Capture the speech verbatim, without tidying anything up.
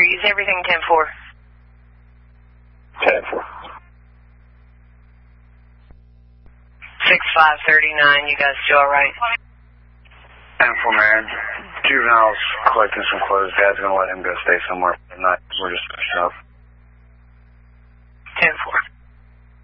Is everything ten four? ten four. six five thirty-nine, you guys still alright? ten four, man. Juvenile's collecting some clothes. Dad's going to let him go stay somewhere for the night. We're just pushing up. ten four.